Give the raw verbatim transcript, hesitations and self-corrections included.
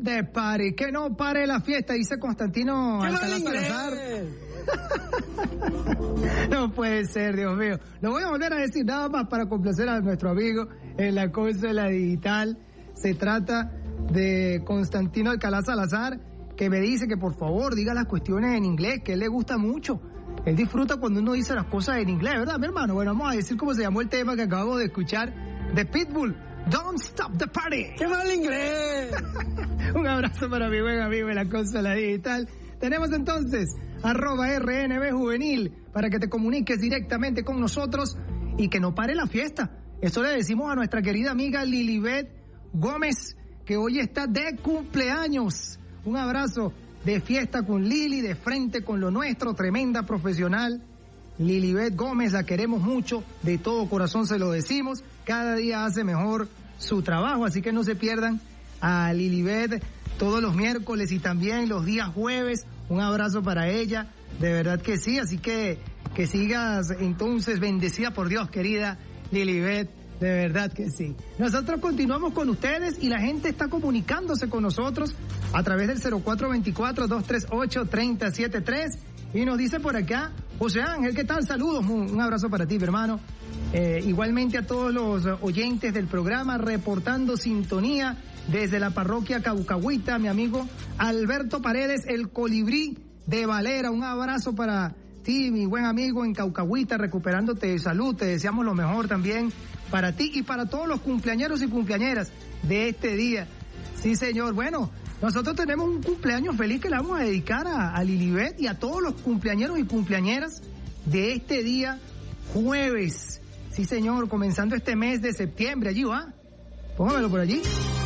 the party, que no pare la fiesta, dice Constantino Alcalá Salazar. No puede ser, Dios mío. Lo voy a volver a decir nada más para complacer a nuestro amigo en la consola digital. Se trata de Constantino Alcalá Salazar, que me dice que por favor diga las cuestiones en inglés, que a él le gusta mucho. Él disfruta cuando uno dice las cosas en inglés, ¿verdad, mi hermano? Bueno, vamos a decir cómo se llamó el tema que acabamos de escuchar de Pitbull. Don't stop the party. ¡Qué mal inglés! Un abrazo para mi buen amigo en la consola digital. Tenemos entonces arroba R N B Juvenil para que te comuniques directamente con nosotros y que no pare la fiesta. Eso le decimos a nuestra querida amiga Lilibet Gómez, que hoy está de cumpleaños. Un abrazo de fiesta con Lili, de frente con lo nuestro, tremenda profesional. Lilibet Gómez, la queremos mucho, de todo corazón se lo decimos. Cada día hace mejor su trabajo, así que no se pierdan a Lilibet todos los miércoles y también los días jueves. Un abrazo para ella, de verdad que sí, así que que sigas entonces bendecida por Dios, querida Lilibet, de verdad que sí. Nosotros continuamos con ustedes y la gente está comunicándose con nosotros a través del cero cuatro dos cuatro, dos tres ocho, tres cero siete tres y nos dice por acá, José Ángel, ¿qué tal? Saludos, un abrazo para ti, mi hermano. Eh, igualmente a todos los oyentes del programa, reportando sintonía desde la parroquia Caucahuita, mi amigo Alberto Paredes, el colibrí de Valera. Un abrazo para ti, mi buen amigo en Caucahuita, recuperándote de salud. Te deseamos lo mejor también para ti y para todos los cumpleañeros y cumpleañeras de este día. Sí, señor. Bueno, nosotros tenemos un cumpleaños feliz que le vamos a dedicar a, a Lilibet y a todos los cumpleañeros y cumpleañeras de este día jueves. Sí, señor, comenzando este mes de septiembre. Allí va. Póngamelo por allí.